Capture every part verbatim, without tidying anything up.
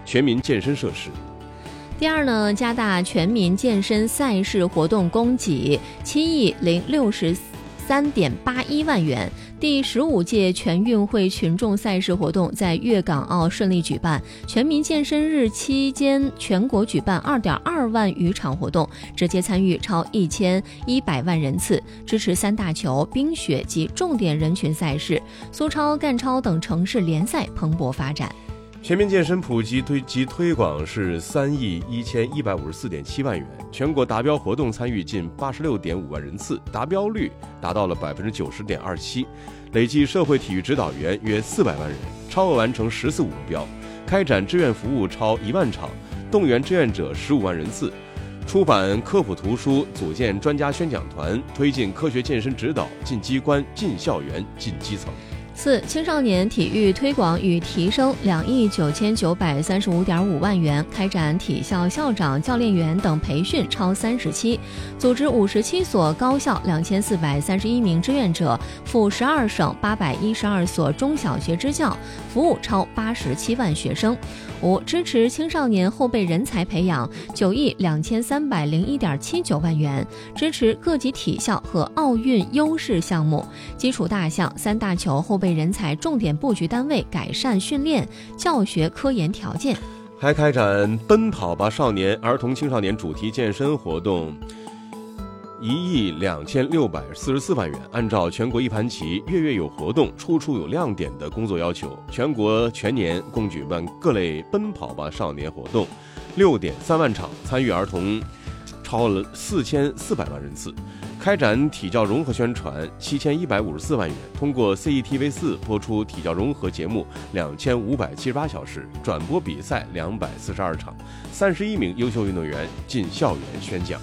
全民健身设施。 第二呢，加大全民健身赛事活动供给，七亿零六十三点八一万元。第十五届全运会群众赛事活动在粤港澳顺利举办，全民健身日期间全国举办 二点二万余场活动，直接参与超一千一百万人次，支持三大球、冰雪及重点人群赛事，苏超、赣超等城市联赛蓬勃发展。 全民健身普及推及推广是三亿一千一百五十四点七万元，全国达标活动参与近八十六点五万人次，达标率达到了百分之九十点二七，累计社会体育指导员约四百万人，超额完成“十四五”目标，开展志愿服务超一万场，动员志愿者十五万人次，出版科普图书，组建专家宣讲团，推进科学健身指导进机关、进校园、进基层。 四、青少年体育推广与提升两亿九千九百三十五点五万元，开展体校校长、教练员等培训超三十期，组织五十七所高校两千四百三十一名志愿者赴十二省八百一十二所中小学支教，服务超八十七万学生。五、支持青少年后备人才培养九亿两千三百零一点七九万元，支持各级体校和奥运优势项目、基础大项、三大球后备人才重点布局单位改善训练、教学科研条件， 还开展奔跑吧少年儿童青少年主题健身活动一亿两千六百四十四万元。按照全国一盘棋、月月有活动、处处有亮点的工作要求，全国全年共举办各类奔跑吧少年活动六点三万场，参与儿童超了四千四百万人次。开展体教融合宣传七千一百五十四万元，通过 C E T V 四 播出体教融合节目两千五百七十八小时，转播比赛两百四十二场，三十一名优秀运动员进校园宣讲。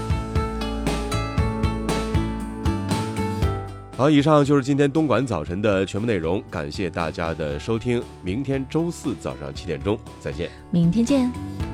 好，以上就是今天东莞早晨的全部内容，感谢大家的收听，明天周四早上七点钟再见。 明天见。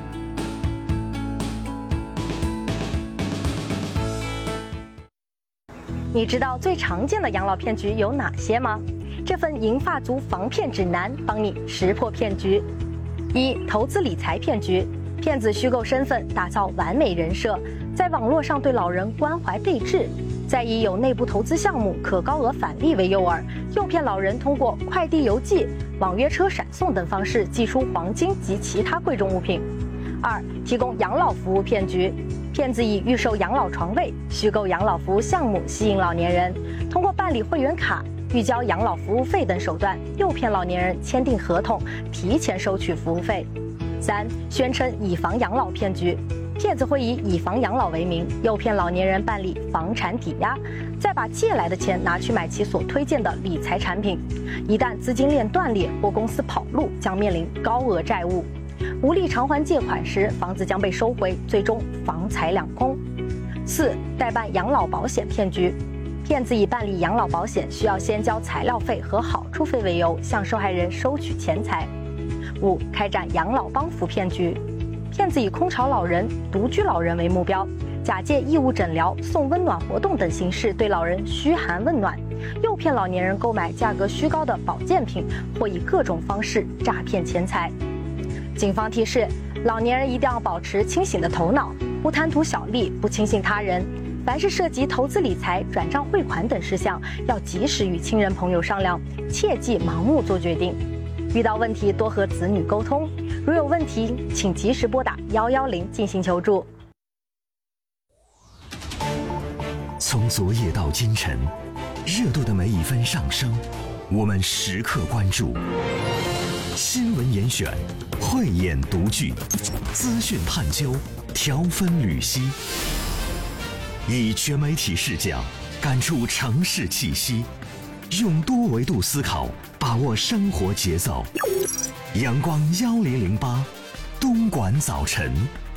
你知道最常见的养老骗局有哪些吗？这份银发族防骗指南帮你识破骗局。一、投资理财骗局，骗子虚构身份，打造完美人设，在网络上对老人关怀备至，再以有内部投资项目、可高额返利为诱饵，诱骗老人通过快递邮寄、网约车闪送等方式寄出黄金及其他贵重物品。二、提供养老服务骗局，骗子以预售养老床位、虚构养老服务项目吸引老年人，通过办理会员卡、预交养老服务费等手段，诱骗老年人签订合同，提前收取服务费。三、宣称以房养老骗局，骗子会以以房养老为名，诱骗老年人办理房产抵押，再把借来的钱拿去买其所推荐的理财产品。一旦资金链断裂或公司跑路，将面临高额债务。无力偿还借款时，房子将被收回，最终房财两空。四、代办养老保险骗局，骗子以办理养老保险需要先交材料费和好处费为由，向受害人收取钱财。五、开展养老帮扶骗局，骗子以空巢老人、独居老人为目标，假借义务诊疗、送温暖活动等形式对老人嘘寒问暖，诱骗老年人购买价格虚高的保健品，或以各种方式诈骗钱财。警方提示，老年人一定要保持清醒的头脑，不贪图小利，不轻信他人。凡是涉及投资理财、转账汇款等事项，要及时与亲人朋友商量，切忌盲目做决定。遇到问题多和子女沟通，如有问题，请及时拨打一一零进行求助。 从昨夜到今晨，热度的每一分上升，我们时刻关注。新闻严选，慧眼独具，资讯探究，条分缕析，以全媒体视角感触城市气息，用多维度思考把握生活节奏。阳光幺零零八，东莞早晨。